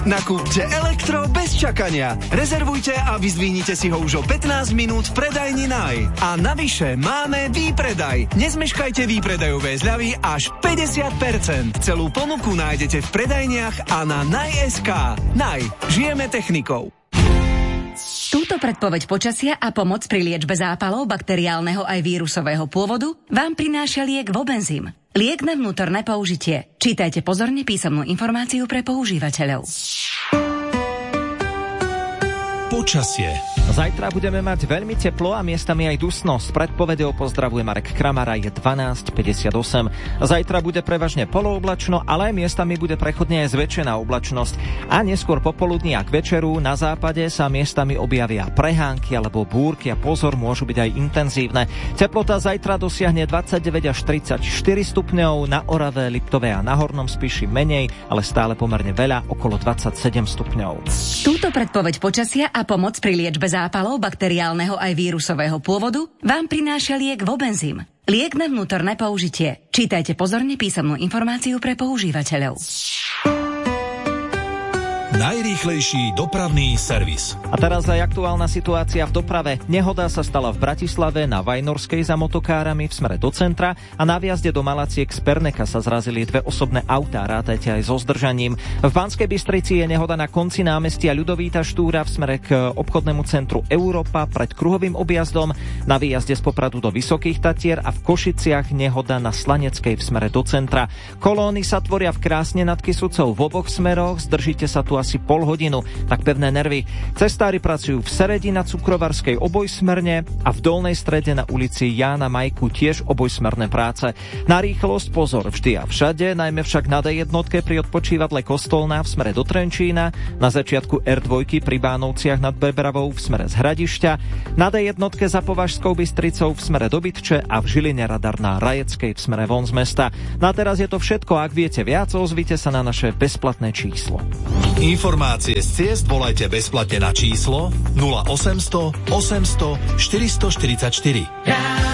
Nakúpte elektro bez čakania. Rezervujte a vyzdvihnite si ho už o 15 minút v predajni Naj. A navyše máme výpredaj. Nezmeškajte výpredajové zľavy až 50%. Celú ponuku nájdete v predajniach a na Naj.sk. Naj. Žijeme technikou. Túto predpoveď počasia a pomoc pri liečbe zápalov bakteriálneho aj vírusového pôvodu vám prináša liek Vobenzym. Liek na vnútorné použitie. Čítajte pozorne písomnú informáciu pre používateľov. Počasie. Zajtra budeme mať veľmi teplo a miestami aj dusno. Z predpovedou pozdravuje Marek Kramara, je 12:58. Zajtra bude prevažne polooblačno, ale aj miestami bude prechodne aj zväčšená oblačnosť. A neskôr popoludní a k večeru na západe sa miestami objavia prehánky alebo búrky a pozor, môžu byť aj intenzívne. Teplota zajtra dosiahne 29 až 34 stupňov, na Orave, Liptove a na Hornom Spiši menej, ale stále pomerne veľa, okolo 27 stupňov. Túto predpoveď počasia a pomoc pri liečbe zápalov bakteriálneho aj vírusového pôvodu vám prináša liek Vobenzym. Liek na vnútorné použitie. Čítajte pozorne písomnú informáciu pre používateľov. Najrýchlejší dopravný servis. A teraz aj aktuálna situácia v doprave. Nehoda sa stala v Bratislave na Vajnorskej za motokárami v smere do centra a na viazde do Malaciek z Perneka sa zrazili dve osobné autá, rátajte aj so zdržaním. V Banskej Bystrici je nehoda na konci námestia Ľudovíta Štúra v smere k obchodnému centru Európa pred kruhovým objazdom, na výjazde z Popradu do Vysokých Tatier a v Košiciach nehoda na Slaneckej v smere do centra. Kolóny sa tvoria v Krásne nad Kysucou v oboch smeroch, zdržíte sa tu asi pol hodinu, tak pevné nervy. Cestári pracujú v Seredi na Cukrovarskej obojsmerne a v Dolnej Strede na ulici Jána Majku tiež obojsmerné práce. Na rýchlosť pozor vždy a všade, najmä však na D1 pri odpočívadle Kostolná v smere do Trenčína, na začiatku R2 pri Bánovciach nad Bebravou v smere z Hradišťa, na D1 za Považskou Bystricou v smere do Bytče a v Žiline radar na Rajeckej v smere von z mesta. Na teraz je to všetko, ak viete viac, ozvite sa na naše bezplatné číslo. Informácie z ciest volajte bezplatne na číslo 0800 800 444.